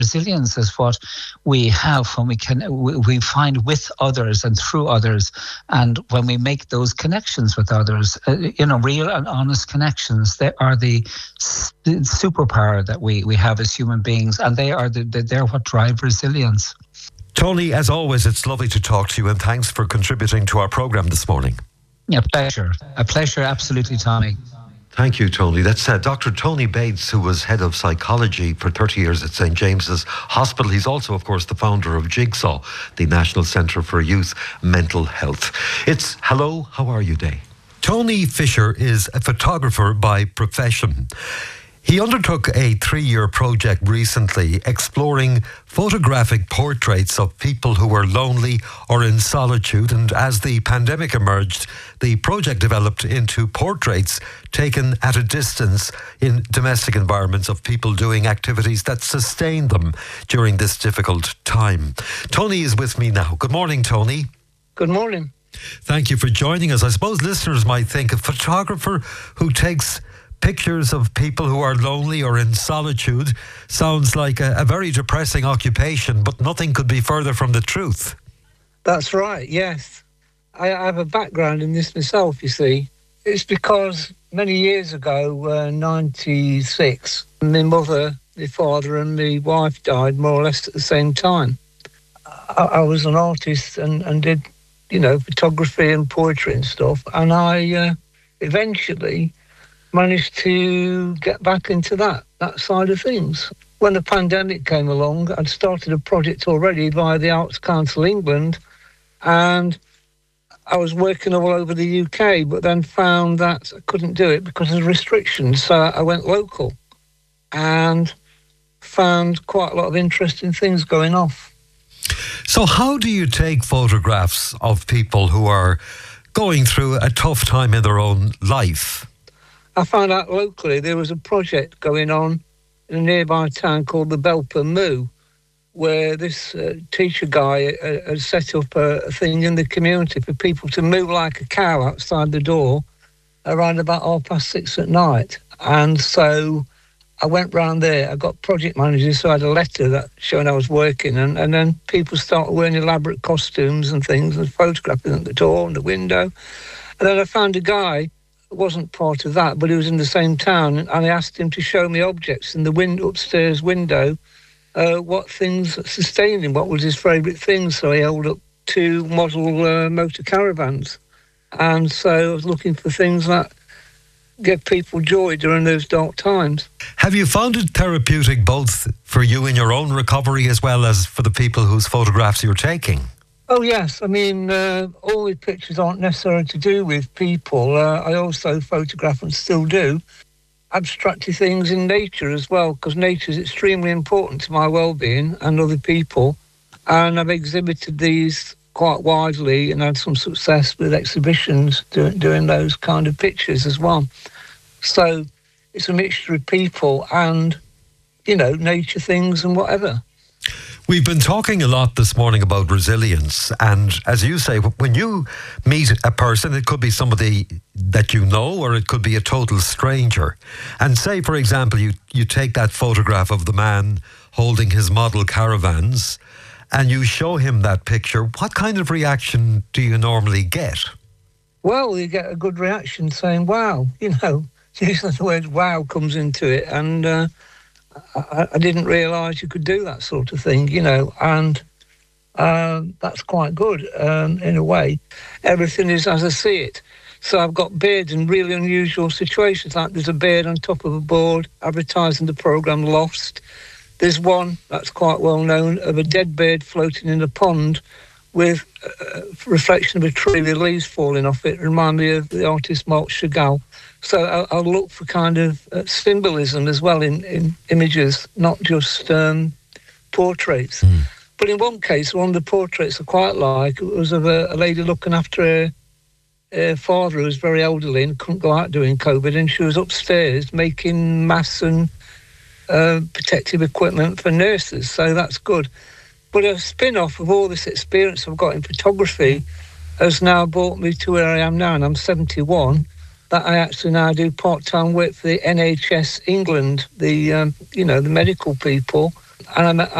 Resilience is what we have when we find with others and through others, and when we make those connections with others, real and honest connections. They are the superpower that we have as human beings, and they're what drive resilience. Tony, as always, it's lovely to talk to you, and thanks for contributing to our programme this morning. A pleasure, absolutely, Tommy. Thank you, Tony. That's Dr. Tony Bates, who was head of psychology for 30 years at St. James's Hospital. He's also, of course, the founder of Jigsaw, the National Centre for Youth Mental Health. It's Hello, How Are You Day. Tony Fisher is a photographer by profession. He undertook a 3-year project recently exploring photographic portraits of people who were lonely or in solitude, and as the pandemic emerged, the project developed into portraits taken at a distance in domestic environments of people doing activities that sustained them during this difficult time. Tony is with me now. Good morning, Tony. Good morning. Thank you for joining us. I suppose listeners might think a photographer who takes pictures of people who are lonely or in solitude sounds like a very depressing occupation, but nothing could be further from the truth. That's right, yes. I have a background in this myself, you see. It's because many years ago, 96, my mother, my father and my wife died more or less at the same time. I was an artist and did, photography and poetry and stuff, and I eventually managed to get back into that side of things. When the pandemic came along, I'd started a project already via the Arts Council England, and I was working all over the UK, but then found that I couldn't do it because of restrictions. So I went local and found quite a lot of interesting things going off. So how do you take photographs of people who are going through a tough time in their own life? I found out locally there was a project going on in a nearby town called the Belper Moo, where this teacher guy had set up a thing in the community for people to moo like a cow outside the door around about 6:30 at night. And so I went round there. I got project managers, so I had a letter that showing I was working, and then people started wearing elaborate costumes and things and photographing at the door and the window. And then I found a guy, wasn't part of that, but he was in the same town, and I asked him to show me objects in the upstairs window, what things sustained him, what was his favourite thing. So he held up 2 model motor caravans, and so I was looking for things that give people joy during those dark times. Have you found it therapeutic both for you in your own recovery as well as for the people whose photographs you're taking? Oh, yes. I mean, all the pictures aren't necessarily to do with people. I also photograph and still do abstracty things in nature as well, because nature is extremely important to my well-being and other people. And I've exhibited these quite widely and had some success with exhibitions doing those kind of pictures as well. So it's a mixture of people and, nature things and whatever. We've been talking a lot this morning about resilience, and as you say, when you meet a person, it could be somebody that you know or it could be a total stranger, and say, for example, you take that photograph of the man holding his model caravans and you show him that picture, what kind of reaction do you normally get? Well, you get a good reaction saying, wow, usually the word wow comes into it, and I didn't realise you could do that sort of thing, and that's quite good in a way. Everything is as I see it. So I've got birds in really unusual situations, like there's a bird on top of a board advertising the programme Lost. There's one that's quite well known of a dead bird floating in a pond with a reflection of a tree with leaves falling off it. Remind me of the artist Marc Chagall. So I'll look for kind of symbolism as well in images, not just portraits. But in one case, one of the portraits I quite like, it was of a lady looking after her father who was very elderly and couldn't go out during COVID, and she was upstairs making masks and protective equipment for nurses, so that's good. But a spin-off of all this experience I've got in photography has now brought me to where I am now, and I'm 71, that I actually now do part-time work for the NHS England, the medical people, and